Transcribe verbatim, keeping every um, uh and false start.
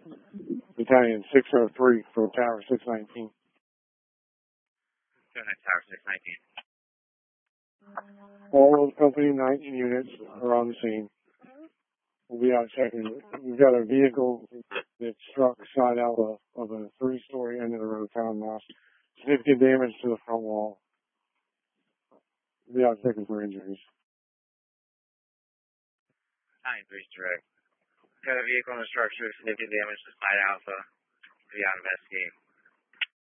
Battalion six oh three for Tower six nineteen. Tower six nineteen. All of Company nineteen units are on the scene. We'll be out checking. We've got a vehicle that struck side out of, of a three-story end of the road townhouse. Significant damage to the front wall. We'll be out checking for injuries. nine three direct. Got a vehicle in the structure, significant damage to side alpha. Be out investigating.